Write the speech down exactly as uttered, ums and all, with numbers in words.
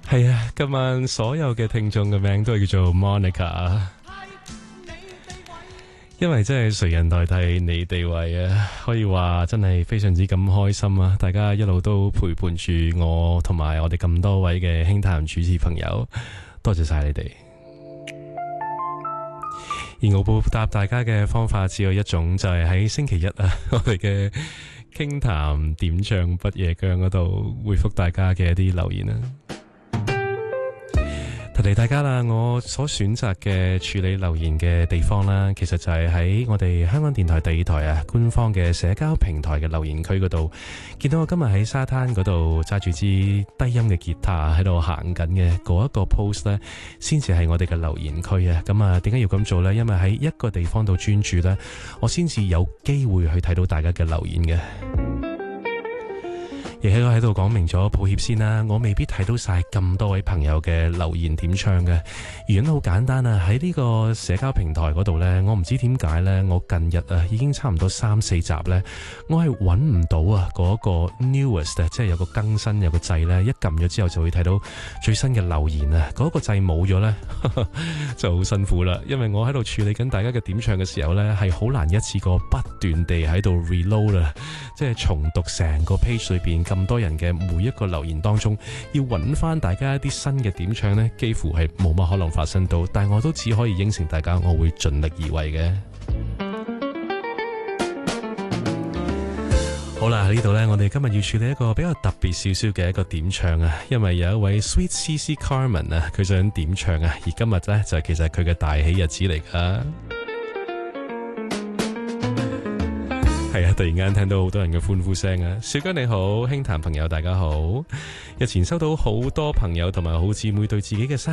係啊，今晚所有嘅聽眾嘅名都係叫做 Monica， 因為真係誰人代替你地位啊，可以話真係非常之咁開心啊！大家一路都陪伴住我同埋我哋咁多位嘅輕談主持朋友，多謝晒你哋。而我報答大家嘅方法只有一種，就係喺星期一啊，我哋嘅傾談點唱不夜薑嗰度回覆大家嘅一啲留言啊。提提大家啦，我所選擇嘅處理留言嘅地方啦，其實就係喺我哋香港電台第二台啊官方嘅社交平台嘅留言區嗰度，見到我今日喺沙灘嗰度揸住支低音嘅吉他喺度行緊嘅嗰一個 post 呢，先至係我哋嘅留言區啊。咁啊，點解要咁做呢？因為喺一個地方度專注呢，我先至有機會去睇到大家嘅留言嘅。亦喺我喺度講明咗抱歉先啦，我未必睇到晒咁多位朋友嘅留言點唱嘅原因好簡單啊，喺呢個社交平台嗰度呢，我唔知點解呢，我近日啊已經差唔多三四集呢，我係揾唔到啊嗰個 newest 即係有個更新有個掣呢，一撳咗之後就會睇到最新嘅留言啊，嗰個掣冇咗呢，就好辛苦啦，因為我喺度處理緊大家嘅點唱嘅時候呢，係好難一次過不斷地喺度 reload 啦，即係重讀成個 page 裏邊咁多人嘅每一個留言當中，要揾翻大家一啲新嘅點唱呢，幾乎係冇乜可能發生到，但我都只可以應承大家，我會盡力而為嘅。好啦，喺呢度呢，我哋今日要處理一個比較特別少少嘅一個點唱啊，因為有一位 Sweet C C Carmen 啊，佢想點唱啊，而今日呢，就係其實佢嘅大喜日子嚟噶。係啊，突然間聽到好多人嘅歡呼聲啊！小哥你好，輕談朋友大家好。日前收到好多朋友同埋好姊妹對自己嘅生